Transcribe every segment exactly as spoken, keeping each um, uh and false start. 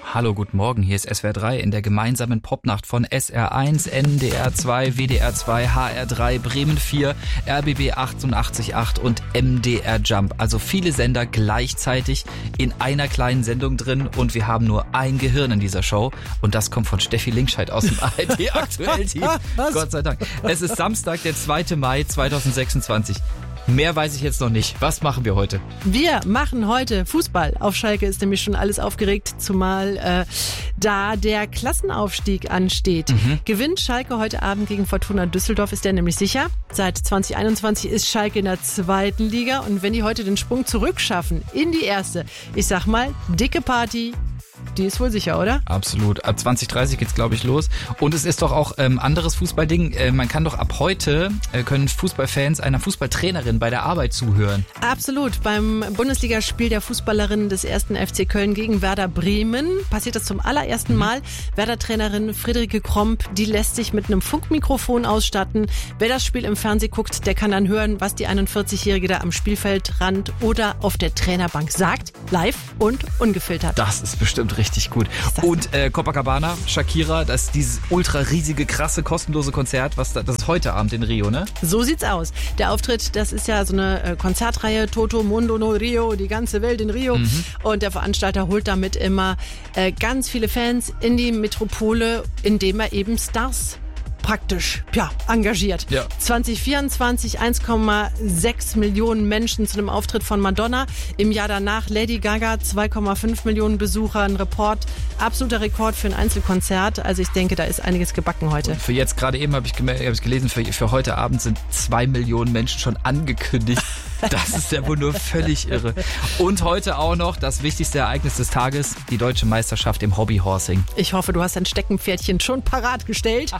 Hallo, guten Morgen, hier ist S W R drei in der gemeinsamen Popnacht von S R eins, N D R zwei, W D R zwei, H R drei, Bremen vier, R B B achtundachtzig Komma acht und M D R Jump. Also viele Sender gleichzeitig in einer kleinen Sendung drin und wir haben nur ein Gehirn in dieser Show und das kommt von Steffi Linkscheid aus dem A R D-Aktuell-Team. Gott sei Dank. Es ist Samstag, der zweite Mai zweitausendsechsundzwanzig. Mehr weiß ich jetzt noch nicht. Was machen wir heute? Wir machen heute Fußball. Auf Schalke ist nämlich schon alles aufgeregt, zumal äh, da der Klassenaufstieg ansteht. Mhm. Gewinnt Schalke heute Abend gegen Fortuna Düsseldorf, ist der nämlich sicher. Seit zwanzig einundzwanzig ist Schalke in der zweiten Liga und wenn die heute den Sprung zurückschaffen in die erste, ich sag mal, dicke Party. Die ist wohl sicher, oder? Absolut. Ab zwanzig dreißig geht's, glaube ich, los. Und es ist doch auch ähm, anderes Fußballding. Äh, man kann doch ab heute, äh, können Fußballfans einer Fußballtrainerin bei der Arbeit zuhören. Absolut. Beim Bundesligaspiel der Fußballerin des ersten F C Köln gegen Werder Bremen passiert das zum allerersten mhm. Mal. Werder-Trainerin Friederike Kromp, die lässt sich mit einem Funkmikrofon ausstatten. Wer das Spiel im Fernsehen guckt, der kann dann hören, was die einundvierzigjährige da am Spielfeldrand oder auf der Trainerbank sagt. Live und ungefiltert. Das ist bestimmt richtig gut. Und äh, Copacabana, Shakira, das ist dieses ultra riesige, krasse, kostenlose Konzert, was da, das ist heute Abend in Rio, ne? So sieht's aus. Der Auftritt, das ist ja so eine äh, Konzertreihe, Toto Mundo no Rio, die ganze Welt in Rio. Mhm. Und der Veranstalter holt damit immer äh, ganz viele Fans in die Metropole, indem er eben Stars praktisch, ja, engagiert. Ja. zwanzig vierundzwanzig eins Komma sechs Millionen Menschen zu einem Auftritt von Madonna. Im Jahr danach Lady Gaga, zwei Komma fünf Millionen Besucher, ein Report, absoluter Rekord für ein Einzelkonzert. Also ich denke, da ist einiges gebacken heute. Und für jetzt gerade eben habe ich, hab ich gelesen, für, für heute Abend sind zwei Millionen Menschen schon angekündigt. Das ist ja wohl nur völlig irre. Und heute auch noch das wichtigste Ereignis des Tages, die deutsche Meisterschaft im Hobbyhorsing. Ich hoffe, du hast dein Steckenpferdchen schon parat gestellt.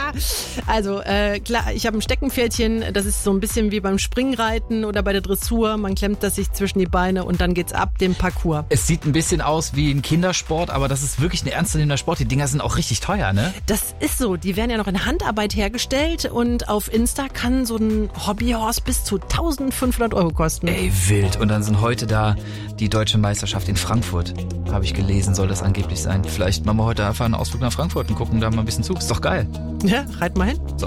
Also äh, klar, ich habe ein Steckenpferdchen, das ist so ein bisschen wie beim Springreiten oder bei der Dressur. Man klemmt das sich zwischen die Beine und dann geht's ab dem Parcours. Es sieht ein bisschen aus wie ein Kindersport, aber das ist wirklich ein ernstzunehmender Sport. Die Dinger sind auch richtig teuer, ne? Das ist so. Die werden ja noch in Handarbeit hergestellt und auf Insta kann so ein Hobbyhorse bis zu eintausendfünfhundert Euro kosten. Ey, wild. Und dann sind heute da die deutsche Meisterschaft in Frankfurt. Habe ich gelesen, soll das angeblich sein. Vielleicht machen wir heute einfach einen Ausflug nach Frankfurt und gucken da mal ein bisschen zu. Ist doch geil. Ja, reit mal hin. So.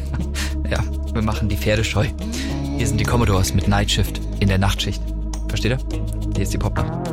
Ja, wir machen die Pferde scheu. Hier sind die Commodores mit Night Shift in der Nachtschicht. Versteht ihr? Hier ist die Popnacht.